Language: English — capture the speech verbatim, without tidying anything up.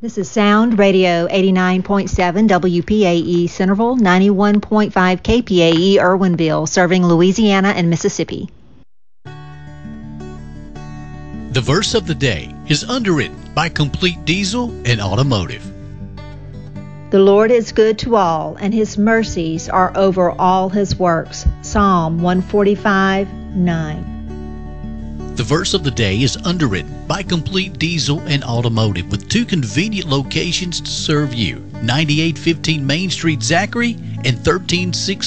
This is Sound Radio eighty-nine point seven W P A E Centerville, ninety-one point five K P A E Irwinville, serving Louisiana and Mississippi. The verse of the day is underwritten by Complete Diesel and Automotive. The Lord is good to all, and his mercies are over all his works. Psalm one forty-five, nine. The verse of the day is underwritten by Complete Diesel and Automotive with two convenient locations to serve you, ninety-eight fifteen Main Street, Zachary, and thirteen sixteen